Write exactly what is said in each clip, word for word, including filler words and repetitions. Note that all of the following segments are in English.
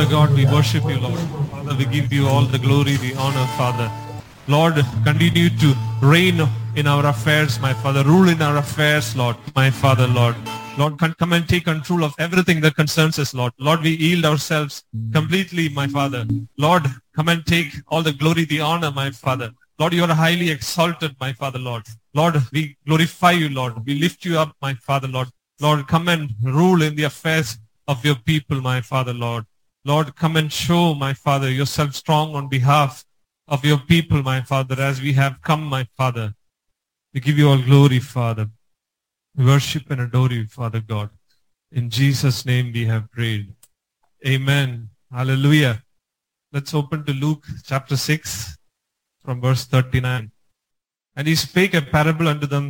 Father God, we worship you, Lord. Father, we give you all the glory, the honor, Father. Lord, continue to reign in our affairs, my Father. Rule in our affairs, Lord, my Father, Lord. Lord, come and take control of everything that concerns us, Lord. Lord, we yield ourselves completely, my Father. Lord, come and take all the glory, the honor, my Father. Lord, you are highly exalted, my Father, Lord. Lord, we glorify you, Lord. We lift you up, my Father, Lord. Lord, come and rule in the affairs of your people, my Father, Lord. Lord, come and show, my Father, yourself strong on behalf of your people, my Father, as we have come, my Father. We give you all glory, Father. We worship and adore you, Father God. In Jesus' name we have prayed. Amen. Hallelujah. Let's open to Luke chapter six from verse thirty-nine. And he spake a parable unto them,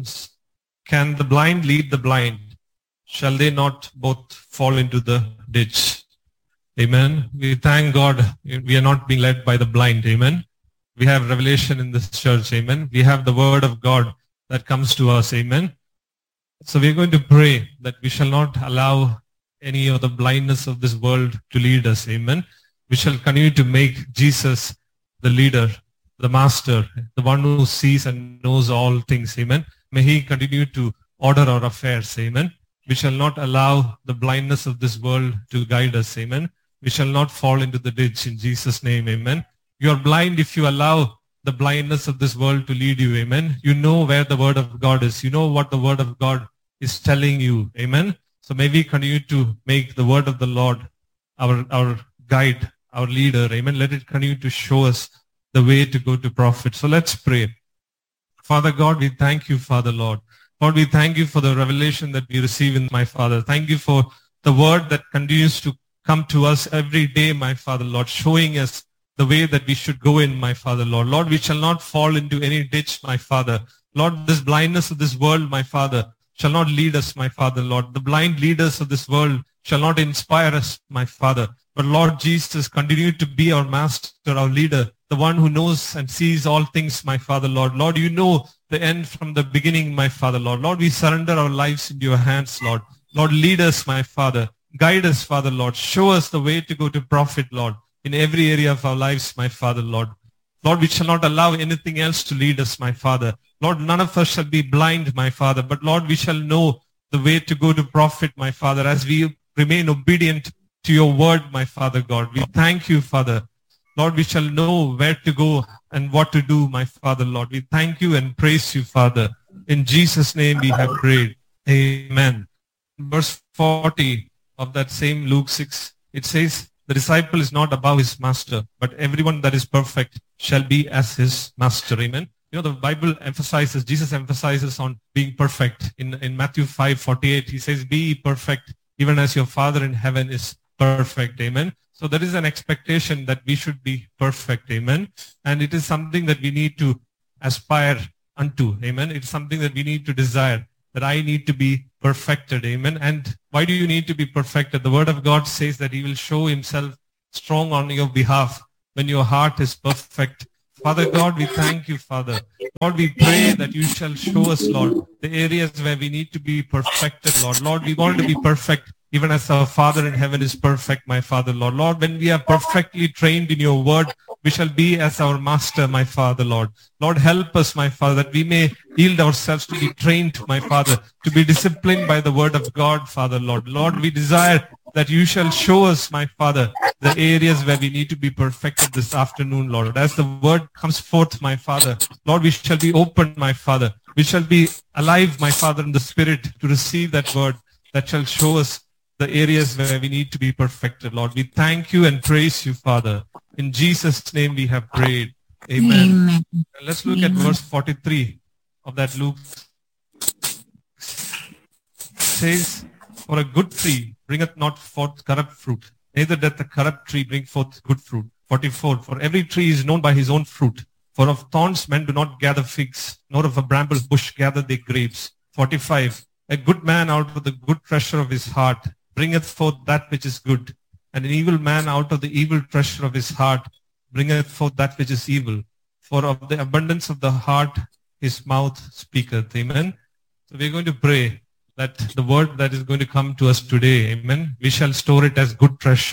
can the blind lead the blind? Shall they not both fall into the ditch? Amen. We thank God we are not being led by the blind. Amen. We have revelation in this church. Amen. We have the word of God that comes to us. Amen. So we are going to pray that we shall not allow any of the blindness of this world to lead us. Amen. We shall continue to make Jesus the leader, the master, the one who sees and knows all things. Amen. May he continue to order our affairs. Amen. We shall not allow the blindness of this world to guide us. Amen. We shall not fall into the ditch in Jesus' name. Amen. You are blind if you allow the blindness of this world to lead you. Amen. You know where the word of God is. You know what the word of God is telling you. Amen. So may we continue to make the word of the Lord our, our guide, our leader. Amen. Let it continue to show us the way to go to profit. So let's pray. Father God, we thank you, Father Lord. Lord, we thank you for the revelation that we receive in my Father. Thank you for the word that continues to come to us every day, my Father, Lord, showing us the way that we should go in, my Father, Lord. Lord, we shall not fall into any ditch, my Father. Lord, this blindness of this world, my Father, shall not lead us, my Father, Lord. The blind leaders of this world shall not inspire us, my Father. But Lord Jesus, continue to be our master, our leader, the one who knows and sees all things, my Father, Lord. Lord, you know the end from the beginning, my Father, Lord. Lord, we surrender our lives into your hands, Lord. Lord, lead us, my Father. Guide us, Father, Lord. Show us the way to go to profit, Lord, in every area of our lives, my Father, Lord. Lord, we shall not allow anything else to lead us, my Father. Lord, none of us shall be blind, my Father, but Lord, we shall know the way to go to profit, my Father, as we remain obedient to your word, my Father God. We thank you, Father. Lord, we shall know where to go and what to do, my Father, Lord. We thank you and praise you, Father. In Jesus' name we have prayed. Amen. Verse forty of that same Luke six, it says, the disciple is not above his master, but everyone that is perfect shall be as his master. Amen. You know, the Bible emphasizes, Jesus emphasizes on being perfect. In, in Matthew five forty-eight, he says, be perfect, even as your Father in heaven is perfect. Amen. So there is an expectation that we should be perfect. Amen. And it is something that we need to aspire unto. Amen. It's something that we need to desire, that I need to be perfected. Amen. And why do you need to be perfected? The word of God says that he will show himself strong on your behalf when your heart is perfect. Father God, we thank you, Father. Lord, we pray that you shall show us, Lord, the areas where we need to be perfected, Lord. Lord, we want to be perfect even as our Father in heaven is perfect, my Father, Lord. Lord, when we are perfectly trained in your word, we shall be as our master, my Father, Lord. Lord, help us, my Father, that we may yield ourselves to be trained, my Father, to be disciplined by the word of God, Father, Lord. Lord, we desire that you shall show us, my Father, the areas where we need to be perfected this afternoon, Lord. As the word comes forth, my Father, Lord, we shall be open, my Father. We shall be alive, my Father, in the Spirit to receive that word that shall show us the areas where we need to be perfected, Lord. We thank you and praise you, Father. In Jesus' name we have prayed. Amen. Amen. Let's look Amen. At verse forty-three of that Luke. It says, for a good tree bringeth not forth corrupt fruit, neither doth a corrupt tree bring forth good fruit. forty-four, for every tree is known by his own fruit. For of thorns men do not gather figs, nor of a bramble bush gather they grapes. forty-five, a good man out of the good treasure of his heart bringeth forth that which is good, and an evil man out of the evil treasure of his heart bringeth forth that which is evil. For of the abundance of the heart his mouth speaketh. Amen. So we're going to pray that the word that is going to come to us today, amen, we shall store it as good treasure.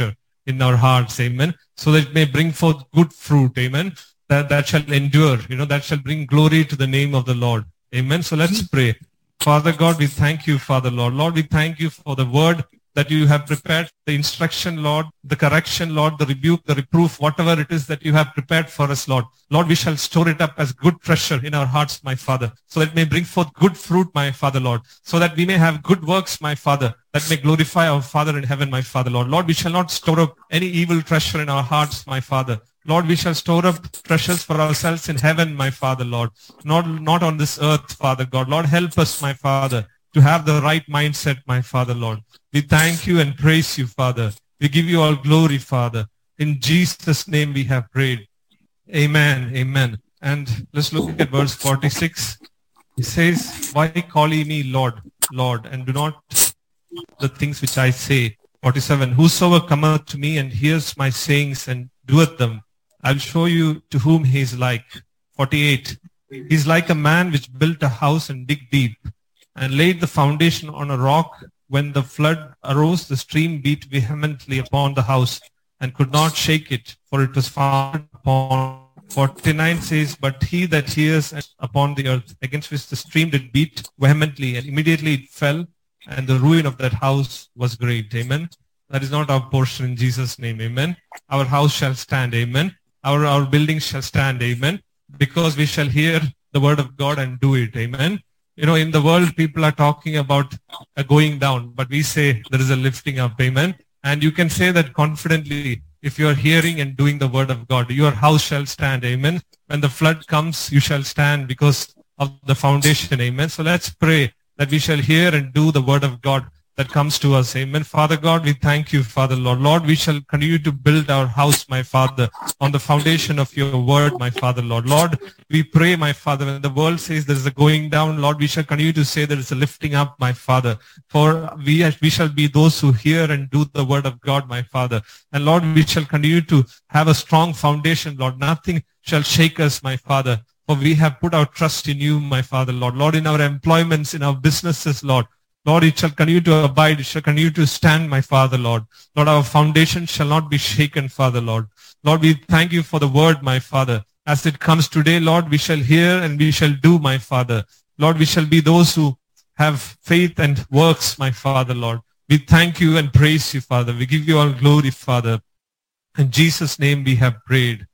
in our hearts, amen, so that it may bring forth good fruit, amen, that, that shall endure, you know, that shall bring glory to the name of the Lord, amen. So let's pray. Father God, we thank you, Father Lord. Lord, we thank you for the word that you have prepared, the instruction, Lord, the correction, Lord, the rebuke, the reproof, whatever it is that you have prepared for us, Lord. Lord, we shall store it up as good treasure in our hearts, my Father, so that it may bring forth good fruit, my Father, Lord, so that we may have good works, my Father, that may glorify our Father in heaven, my Father, Lord. Lord, we shall not store up any evil treasure in our hearts, my Father. Lord, we shall store up treasures for ourselves in heaven, my Father, Lord, not, not on this earth, Father God. Lord, help us, my Father, to have the right mindset, my Father, Lord. We thank you and praise you, Father. We give you all glory, Father. In Jesus' name we have prayed. Amen, amen. And let's look at verse forty-six. He says, why call ye me Lord, Lord, and do not the things which I say? forty-seven, whosoever cometh to me and hears my sayings and doeth them, I'll show you to whom he is like. forty-eight, he is like a man which built a house and dig deep, and laid the foundation on a rock. When the flood arose, the stream beat vehemently upon the house, and could not shake it, for it was founded upon. forty-nine says, but he that hears upon the earth, against which the stream did beat vehemently, and immediately it fell, and the ruin of that house was great. Amen. That is not our portion in Jesus' name. Amen. Our house shall stand. Amen. Our, our buildings shall stand. Amen. Because we shall hear the word of God and do it. Amen. You know, in the world, people are talking about a going down, but we say there is a lifting up. Amen. And you can say that confidently if you are hearing and doing the word of God. Your house shall stand. Amen. When the flood comes, you shall stand because of the foundation. Amen. So let's pray that we shall hear and do the word of God that comes to us. Amen. Father God, we thank you, Father Lord. Lord, we shall continue to build our house, my Father, on the foundation of your word, my Father Lord. Lord, we pray, my Father, when the world says there is a going down, Lord, we shall continue to say there is a lifting up, my Father. For we, we shall be those who hear and do the word of God, my Father. And Lord, we shall continue to have a strong foundation, Lord. Nothing shall shake us, my Father. For we have put our trust in you, my Father, Lord. Lord, in our employments, in our businesses, Lord. Lord, it shall continue to abide. It shall continue to stand, my Father, Lord. Lord, our foundation shall not be shaken, Father, Lord. Lord, we thank you for the word, my Father. As it comes today, Lord, we shall hear and we shall do, my Father. Lord, we shall be those who have faith and works, my Father, Lord. We thank you and praise you, Father. We give you all glory, Father. In Jesus' name we have prayed.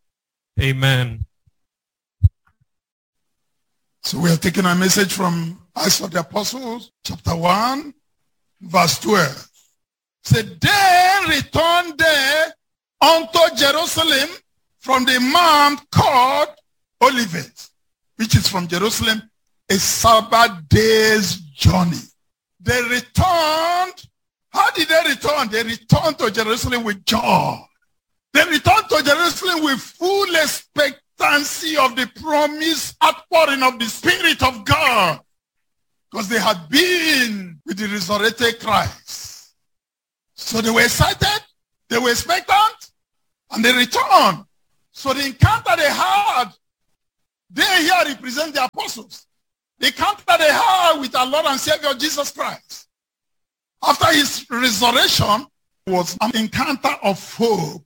Amen. So we are taking a message from Acts of the Apostles, chapter one, verse twelve. It said, they returned there unto Jerusalem from the mount called Olivet, which is from Jerusalem, a Sabbath day's journey. They returned. How did they return? They returned to Jerusalem with joy. They returned to Jerusalem with full expectancy of the promised outpouring of the Spirit of God, because they had been with the resurrected Christ. So they were excited, they were expectant, and they returned. So the encounter they had, they here represent the apostles. The encounter they had with our Lord and Savior Jesus Christ after his resurrection was an encounter of hope.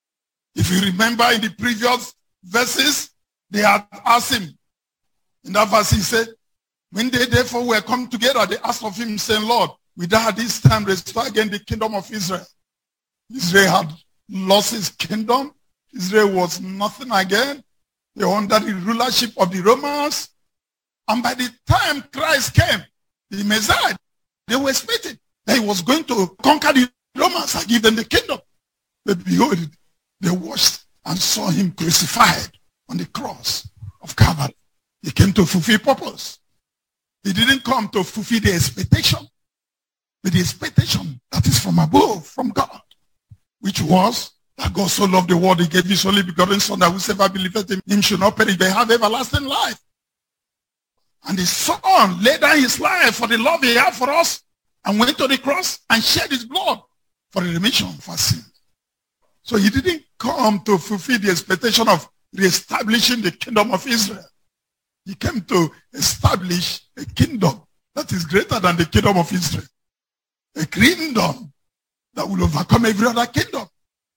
If you remember in the previous verses, they had asked him. In that verse he said, when they therefore were come together, they asked of him, saying, Lord, we thou this time restore again the kingdom of Israel. Israel had lost his kingdom. Israel was nothing again. They were under the rulership of the Romans. And by the time Christ came, the Messiah, they were expecting that he was going to conquer the Romans and give them the kingdom. But behold, they watched and saw him crucified on the cross of Calvary. He came to fulfill purpose. He didn't come to fulfill the expectation, but the expectation that is from above, from God, which was that God so loved the world, he gave his only begotten Son, that whosoever believeth in him should not perish, but have everlasting life. And the Son laid down his life for the love he had for us, and went to the cross and shed his blood for the remission of our sins. So he didn't come to fulfill the expectation of reestablishing the kingdom of Israel. He came to establish a kingdom that is greater than the kingdom of Israel. A kingdom that will overcome every other kingdom.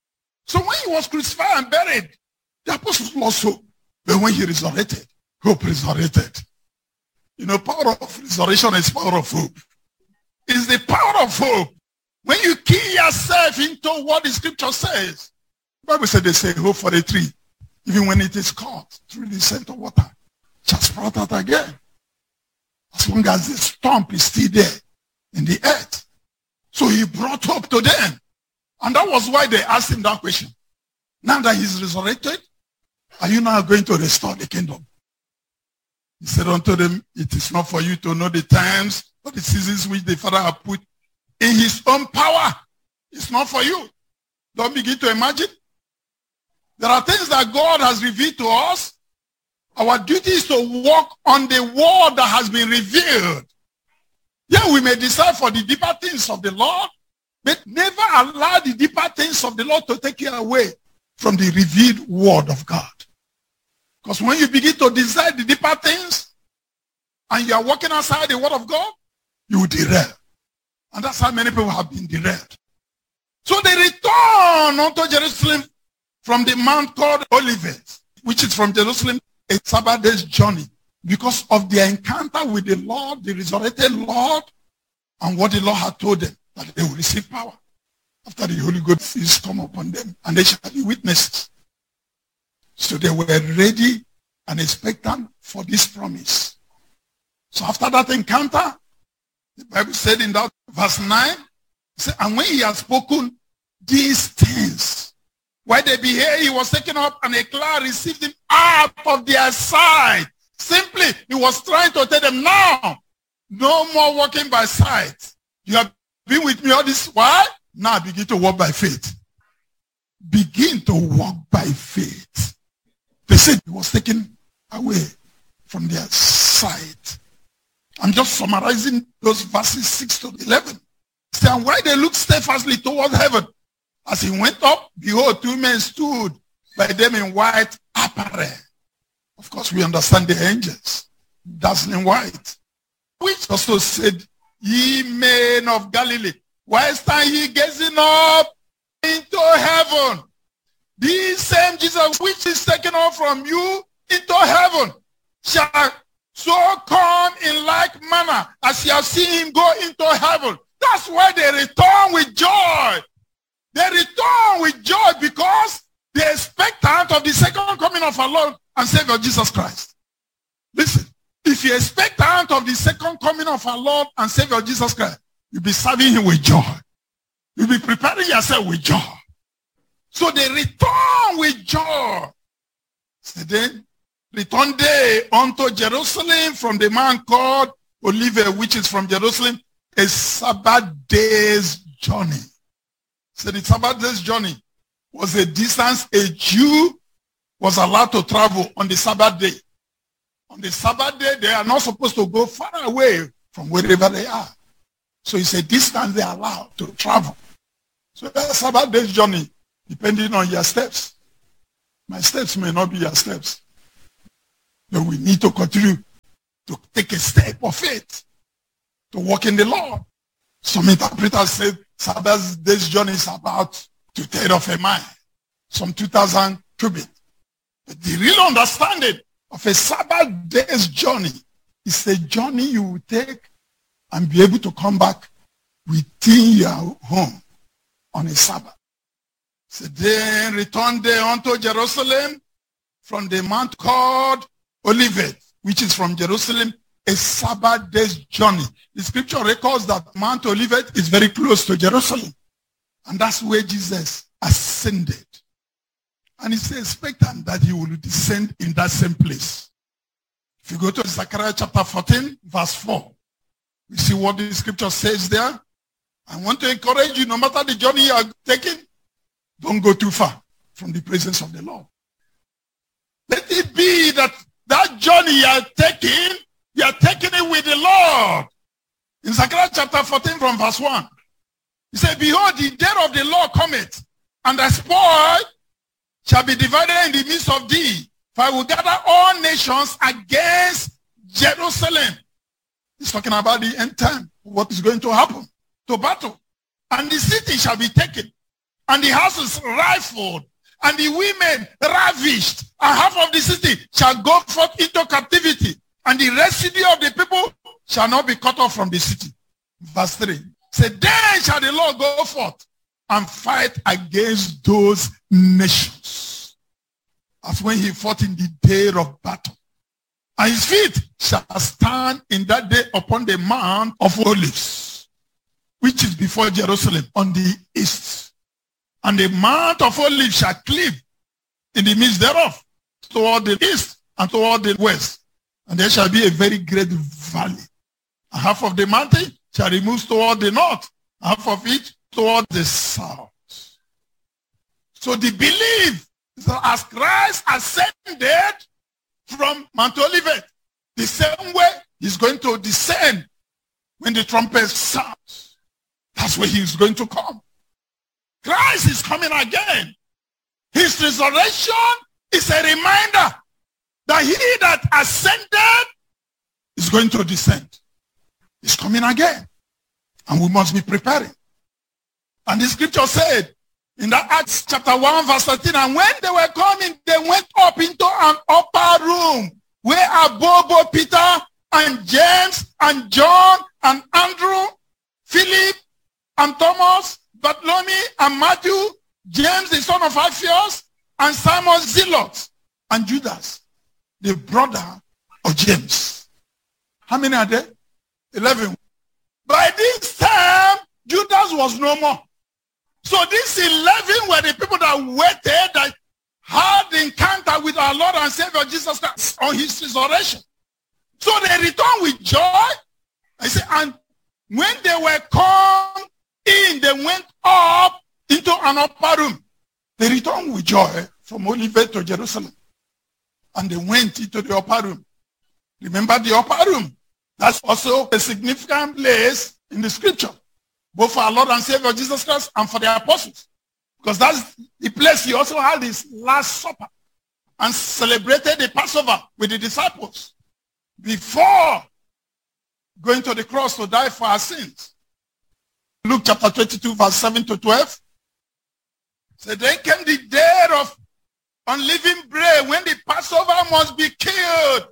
he was crucified and buried, the apostles lost hope. But when he resurrected, hope resurrected. You know, power of resurrection is power of hope. It's the power of hope. When you key yourself into what the scripture says, the Bible said they say hope for a tree, even when it is caught through the scent of water, just sprout out again. As long as the stump is still there in the earth. So he brought hope to them. And that was why they asked him that question. Now that he's resurrected, are you now going to restore the kingdom? He said unto them, it is not for you to know the times or the seasons which the Father has put in his own power. It's not for you. Don't begin to imagine. There are things that God has revealed to us. Our duty is to walk on the word that has been revealed. Yeah, we may decide for the deeper things of the Lord, but never allow the deeper things of the Lord to take you away from the revealed word of God. Because when you begin to desire the deeper things and you are walking outside the word of God, you will derail. And that's how many people have been derailed. So they return unto Jerusalem from the mount called Olivet, which is from Jerusalem a Sabbath day's journey, because of their encounter with the Lord, the resurrected Lord, and what the Lord had told them, that they will receive power after the Holy Ghost is come upon them, and they shall be witnesses. So they were ready and expectant for this promise. So after that encounter, the Bible said in that verse nine, it said, and when he had spoken these things, while they be here, he was taken up, and a cloud received him out of their sight. Simply, he was trying to tell them, now, no more walking by sight. You have been with me all this while. Now begin to walk by faith. Begin to walk by faith. They said he was taken away from their sight. I'm just summarizing those verses six to eleven. And why they looked steadfastly toward heaven. As he went up, behold, two men stood by them in white apparel. Of course, we understand the angels, dazzling white. Which also said, ye men of Galilee, why stand ye gazing up into heaven? This same Jesus which is taken up from you into heaven shall so come in like manner as you have seen him go into heaven. That's why they return with joy. They return with joy because they expectant of the second coming of our Lord and Savior Jesus Christ. Listen, if you expectant of the second coming of our Lord and Savior Jesus Christ, you'll be serving him with joy. You'll be preparing yourself with joy. So they return with joy. So then, return they unto Jerusalem from the mount called Olivet, which is from Jerusalem, a Sabbath day's journey. So the Sabbath day's journey was a distance a Jew was allowed to travel on the Sabbath day. On the Sabbath day, they are not supposed to go far away from wherever they are. So it's a distance they are allowed to travel. So that's Sabbath day's journey, depending on your steps. My steps may not be your steps. But we need to continue to take a step of faith to walk in the Lord. Some interpreters said Sabbath day's journey is about two-thirds of a mile, some two thousand cubits. But the real understanding of a Sabbath day's journey is a journey you will take and be able to come back within your home on a Sabbath. So then returned they unto Jerusalem from the mount called Olivet, which is from Jerusalem, a Sabbath day's journey. The scripture records that Mount Olivet is very close to Jerusalem. And that's where Jesus ascended. And it's expectant that he will descend in that same place. If you go to Zechariah chapter fourteen, verse four, you see what the scripture says there. I want to encourage you, no matter the journey you are taking, don't go too far from the presence of the Lord. Let it be that that journey you are taking, you are taking it with the Lord. In Zechariah chapter fourteen from verse one, he said, behold, the day of the Lord cometh, and the spoil shall be divided in the midst of thee. For I will gather all nations against Jerusalem. He's talking about the end time, what is going to happen, to battle. And the city shall be taken, and the houses rifled, and the women ravished, and half of the city shall go forth into captivity, and the residue of the people shall not be cut off from the city. Verse three. Say, then shall the Lord go forth and fight against those nations, as when he fought in the day of battle. And his feet shall stand in that day upon the Mount of Olives, which is before Jerusalem on the east. And the Mount of Olives shall cleave in the midst thereof, toward the east and toward the west. And there shall be a very great valley. And half of the mountain shall remove toward the north, half of it toward the south. So the belief is that as Christ ascended from Mount Olivet, the same way he's going to descend when the trumpet sounds. That's where he's going to come. Christ is coming again. His resurrection is a reminder that he that ascended is going to descend. He's coming again. And we must be preparing. And the scripture said in that Acts chapter one verse thirteen, and when they were coming, they went up into an upper room where above Peter and James and John and Andrew, Philip and Thomas, Bartholomew and Matthew, James the son of Alphaeus, and Simon Zealot, and Judas, the brother of James. How many are there? Eleven. By this time, Judas was no more. So these eleven were the people that waited, that had the encounter with our Lord and Savior Jesus Christ on his resurrection. So they returned with joy. I say, and when they were come in, they went up into an upper room. They returned with joy from Olivet to Jerusalem. And they went into the upper room. Remember the upper room? That's also a significant place in the scripture, both for our Lord and Savior Jesus Christ and for the apostles. Because that's the place he also had his last supper and celebrated the Passover with the disciples before going to the cross to die for our sins. Luke chapter twenty-two, verse seven to twelve. So then came the day of unleavened bread, when the Passover must be killed.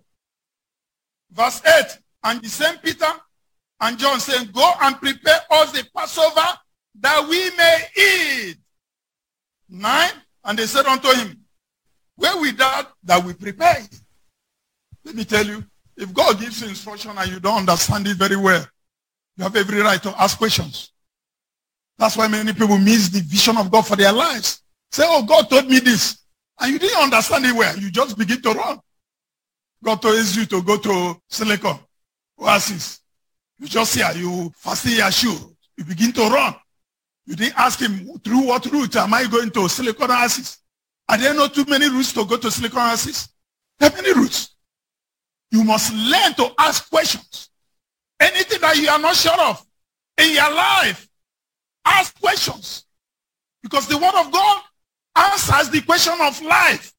Verse eight. And the same Peter and John saying, go and prepare us the Passover that we may eat. Nine. And they said unto him, where we that that we prepare? Let me tell you, if God gives you instruction and you don't understand it very well, you have every right to ask questions. That's why many people miss the vision of God for their lives. Say, oh, God told me this. And you didn't understand it well. You just begin to run. God told you to go to Silicon Oasis. You just here, you fasten your shoe. You begin to run. You didn't ask him, through what route am I going to Silicon Oasis? Are there not too many routes to go to Silicon Oasis? There are many routes. You must learn to ask questions. Anything that you are not sure of in your life, ask questions. Because the word of God answers the question of life.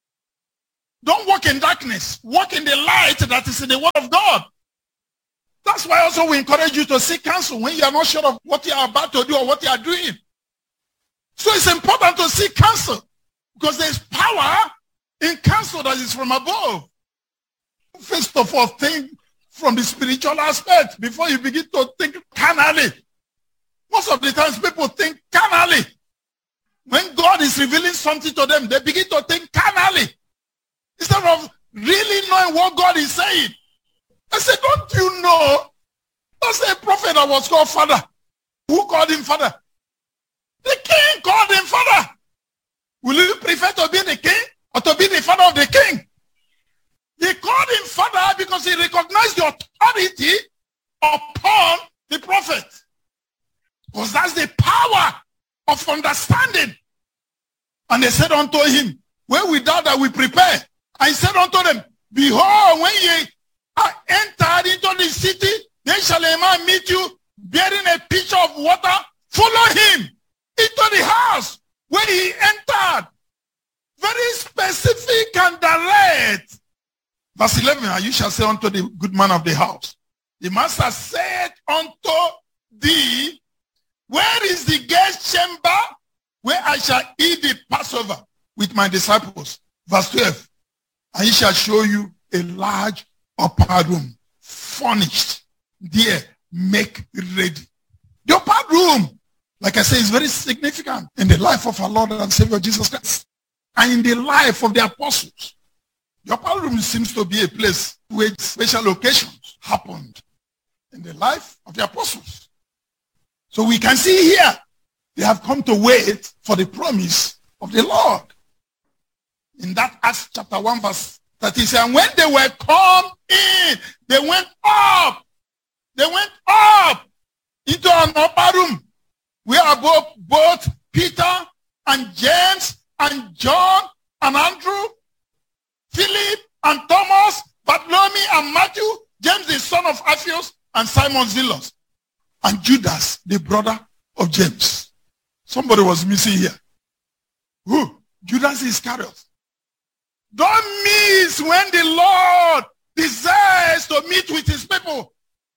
Don't walk in darkness. Walk in the light that is in the word of God. That's why also we encourage you to seek counsel when you are not sure of what you are about to do or what you are doing. So it's important to seek counsel because there is power in counsel that is from above. First of all, think from the spiritual aspect before you begin to think carnally. Most of the times people think carnally. When God is revealing something to them, they begin to think carnally instead of really knowing what God is saying. I said, don't you know? That's a prophet that was called father. Who called him father? The king called him father. Will you prefer to be the king or to be the father of the king? He called him father because he recognized the authority upon the prophet. Because that's the power of understanding. And they said unto him, where we doubt that we prepare. And he said unto them, behold, when ye are entered into the city, then shall a man meet you bearing a pitcher of water. Follow him into the house where he entered. Very specific and direct. Verse eleven, and you shall say unto the good man of the house, the master said unto thee, where is the guest chamber where I shall eat the Passover? with my disciples. Verse twelve. And he shall show you a large upper room, furnished. There, make ready. The upper room, like I say, is very significant in the life of our Lord and Savior Jesus Christ and in the life of the apostles. The upper room seems to be a place where special occasions happened in the life of the apostles. So we can see here, they have come to wait for the promise of the Lord. In that Acts chapter one verse thirty, and when they were come in, they went up. They went up into an upper room where both, both Peter and James and John and Andrew, Philip and Thomas, Bartholomew and Matthew, James the son of Alphaeus, and Simon Zealot, and Judas, the brother of James. Somebody was missing here. Who? Judas Iscariot. Don't miss when the Lord desires to meet with his people.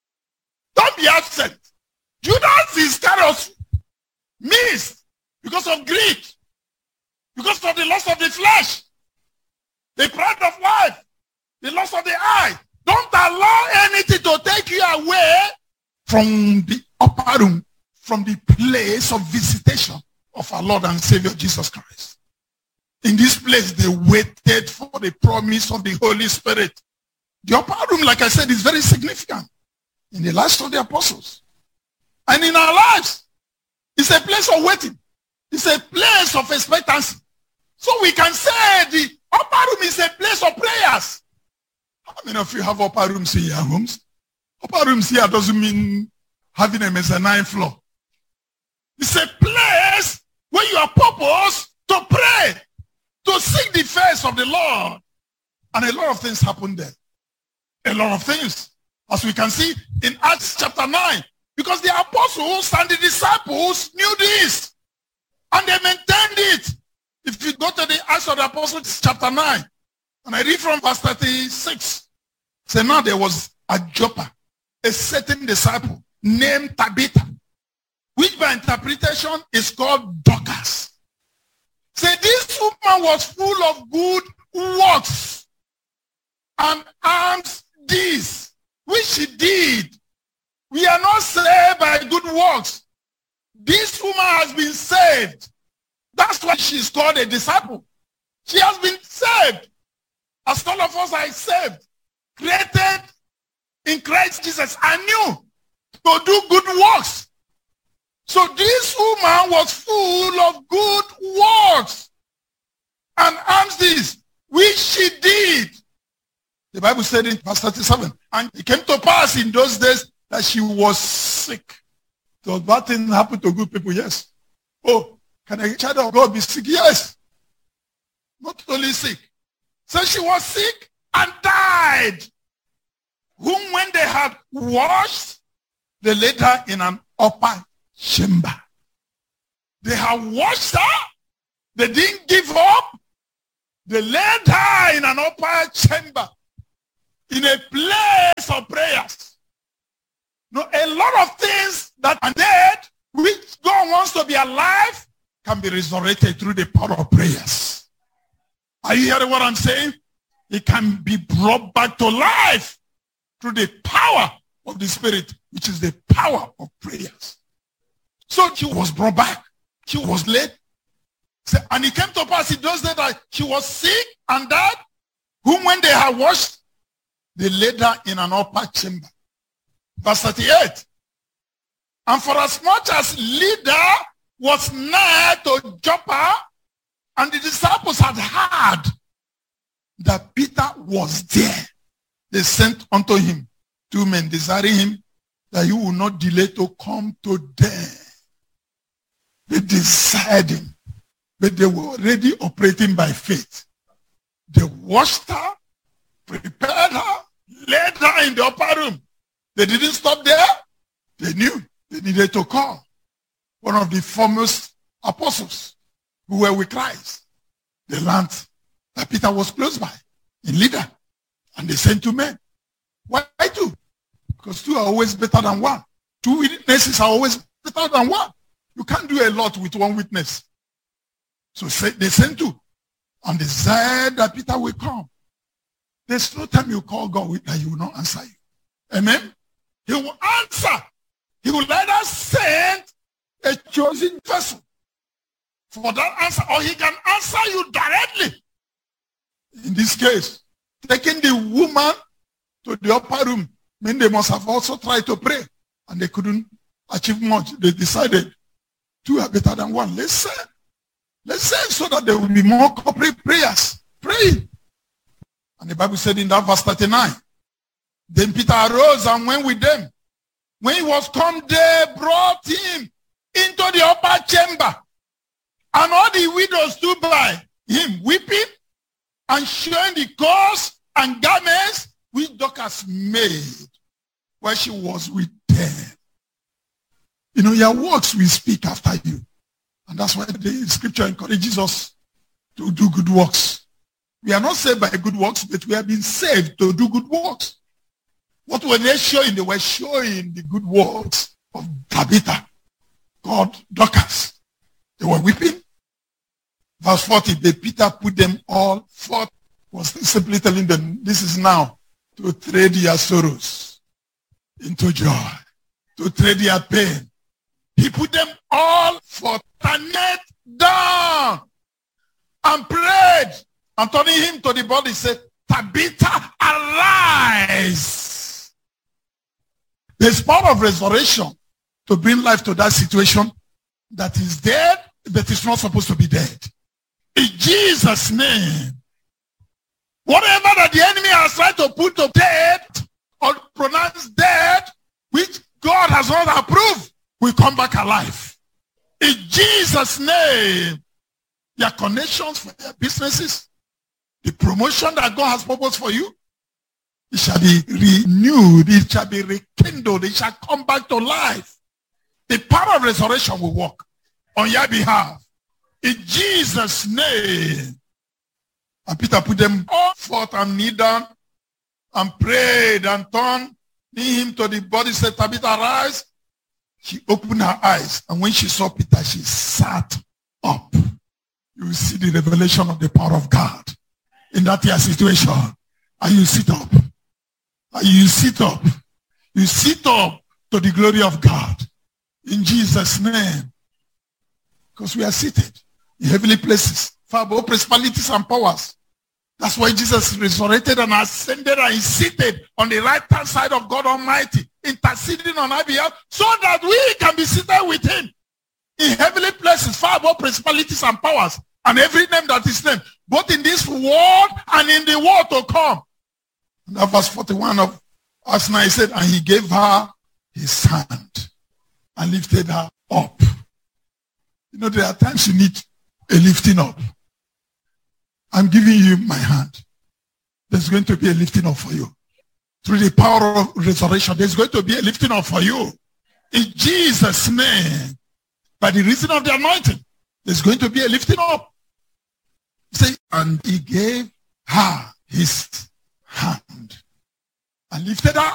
Don't be absent. Judas Iscariot missed because of greed, because of the loss of the flesh, the pride of life, the loss of the eye. Don't allow anything to take you away from the upper room, from the place of visitation of our Lord and Savior Jesus Christ. In this place, they waited for the promise of the Holy Spirit. The upper room, like I said, is very significant in the lives of the apostles. And in our lives, it's a place of waiting. It's a place of expectancy. So we can say the upper room is a place of prayers. How many of you have upper rooms in your homes? Upper rooms here doesn't mean having a mezzanine floor. It's a place where you are purposed to pray, to seek the face of the Lord. And a lot of things happen there. A lot of things. As we can see in Acts chapter nine. Because the apostles and the disciples knew this. And they maintained it. If you go to the Acts of the Apostles chapter nine. And I read from verse thirty-six. So now there was at Joppa a certain disciple named Tabitha, which by interpretation is called Dorcas. Say, this woman was full of good works and alms deeds, which she did. We are not saved by good works. This woman has been saved. That's why she's called a disciple. She has been saved. As all of us are saved, created in Christ Jesus, anew to do good works. So this woman was full of good works and alms deeds, which she did. The Bible said in verse thirty-seven, and it came to pass in those days that she was sick. Does bad things happen to good people? Yes. Oh, can a child of God be sick? Yes. Not only sick. So she was sick and died, whom when they had washed, they laid her in an upper chamber. They have washed her. They didn't give up. They laid her in an upper chamber, in a place of prayers. Now, a lot of things that are dead, which God wants to be alive, can be resurrected through the power of prayers. Are you hearing what I'm saying? It can be brought back to life through the power of the Spirit, which is the power of prayers. So she was brought back. She was laid. And it came to pass in those days that she was sick and died, whom when they had washed, they laid her in an upper chamber. Verse thirty-eight. And for as much as Lydda was nigh to Joppa, and the disciples had heard that Peter was there, they sent unto him two men, desiring him that he would not delay to come to them. They desired him, but they were already operating by faith. They washed her, prepared her, laid her in the upper room. They didn't stop there. They knew they needed to call one of the foremost apostles who were with Christ. They learned that Peter was close by in Lydda, and they sent two men. Why two? Because two are always better than one. Two witnesses are always better than one. You can't do a lot with one witness. So they sent two. And they said that Peter will come. There's no time you call God that he will not answer you. Amen? He will answer. He will either send a chosen vessel for that answer, or he can answer you directly. In this case, taking the woman to the upper room, I mean, they must have also tried to pray, and they couldn't achieve much. They decided two are better than one. Let's say, let's say so that there will be more corporate prayers. Pray. And the Bible said in that verse thirty-nine, then Peter arose and went with them. When he was come, they brought him into the upper chamber. And all the widows stood by him, weeping and showing the clothes and garments which Dorcas made where she was with them. You know, your works will speak after you. And that's why the scripture encourages us to do good works. We are not saved by good works, but we have been saved to do good works. What were they showing? They were showing the good works of Tabitha, called Dorcas. They were weeping. Verse forty, the Peter put them all forth, was simply telling them, this is now to trade your sorrows into joy, to trade your pain. He put them all forth and knelt down and prayed, and turning him to the body, said, Tabitha, arise. There's power of resurrection to bring life to that situation that is dead, but is not supposed to be dead. In Jesus' name, whatever that the enemy has tried to put to death or pronounce dead, which God has not approved, will come back alive. In Jesus' name, your connections for your businesses, the promotion that God has proposed for you, it shall be renewed, it shall be rekindled, it shall come back to life. The power of resurrection will work on your behalf. In Jesus' name. And Peter put them all forth and kneel down and prayed and turned him to the body, said, Tabitha, arise. She opened her eyes, and when she saw Peter, she sat up. You will see the revelation of the power of God in that your situation. And you sit up. And you sit up. You sit up to the glory of God. In Jesus' name. Because we are seated in heavenly places, far above principalities and powers. That's why Jesus resurrected and ascended and is seated on the right hand side of God Almighty, interceding on our behalf, so that we can be seated with him in heavenly places, far above principalities and powers, and every name that is named, both in this world and in the world to come. And that verse forty-one of Acts nine said, and he gave her his hand and lifted her up. You know, there are times you need a lifting up. I'm giving you my hand. There's going to be a lifting up for you. Through the power of resurrection, there's going to be a lifting up for you. In Jesus' name, by the reason of the anointing, there's going to be a lifting up. Say, and he gave her his hand and lifted her